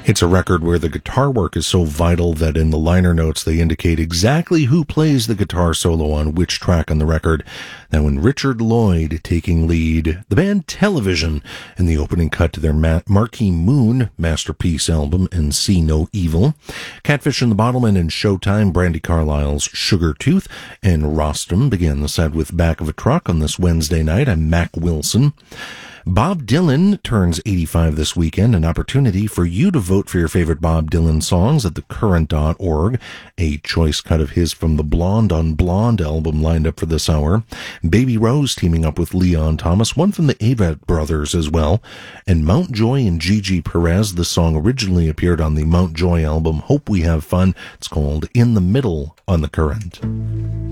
It's a record where the guitar work is so vital that in the liner notes they indicate exactly who plays the guitar solo on which track on the record. Now, when Richard Lloyd taking lead, the band Television in the opening cut to their Marquee Moon masterpiece album and See No Evil. Catfish and the Bottlemen and Showtime, Brandi Carlile's Sugar Tooth, and Rostam began the set with Back of a Truck on this Wednesday night. I'm Mac Wilson. Bob Dylan turns 85 this weekend, an opportunity for you to vote for your favorite Bob Dylan songs at thecurrent.org. A choice cut of his from the Blonde on Blonde album lined up for this hour. Baby Rose teaming up with Leon Thomas, one from the Avett Brothers as well. And Mountjoy and Gigi Perez. The song originally appeared on the Mountjoy album Hope We Have Fun. It's called In the Middle on The Current.